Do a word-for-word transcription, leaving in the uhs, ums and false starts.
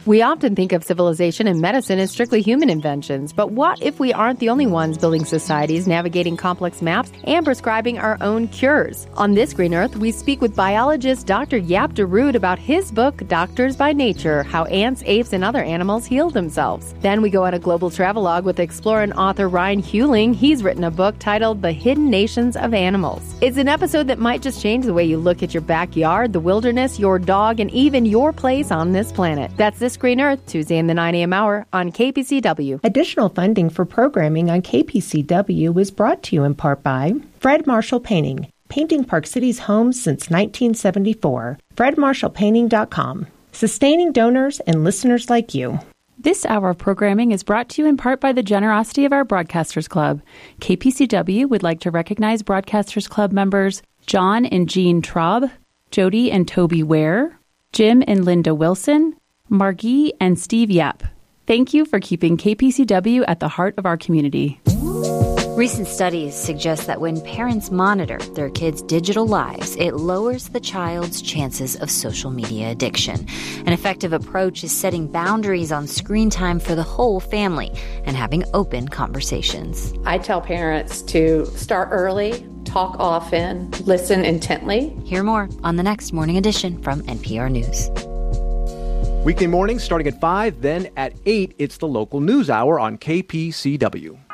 We often think of civilization and medicine as strictly human inventions, but what if we aren't the only ones building societies, navigating complex maps, and prescribing our own cures? On This Green Earth, we speak with biologist Doctor Jaap de Rood about his book, Doctors by Nature, How Ants, Apes, and Other Animals Heal Themselves. Then we go on a global travelogue with explorer and author Ryan Hewling. He's written a book titled The Hidden Nations of Animals. It's an episode that might just change the way you look at your backyard, the wilderness, your dog, and even your place on this planet. That's This Green Earth, Tuesday in the nine a.m. hour on K P C W. Additional funding for programming on K P C W is brought to you in part by Fred Marshall Painting, painting Park City's homes since nineteen seventy-four. fred marshall painting dot com, sustaining donors and listeners like you. This hour of programming is brought to you in part by the generosity of our Broadcasters Club. K P C W would like to recognize Broadcasters Club members John and Jean Traub, Jody and Toby Ware, Jim and Linda Wilson, Margie and Steve Yap. Thank you for keeping K P C W at the heart of our community. Recent studies suggest that when parents monitor their kids' digital lives, it lowers the child's chances of social media addiction. An effective approach is setting boundaries on screen time for the whole family and having open conversations. I tell parents to start early, talk often, listen intently. Hear more on the next Morning Edition from N P R News. Weekday mornings starting at five, then at eight, it's the local news hour on K P C W.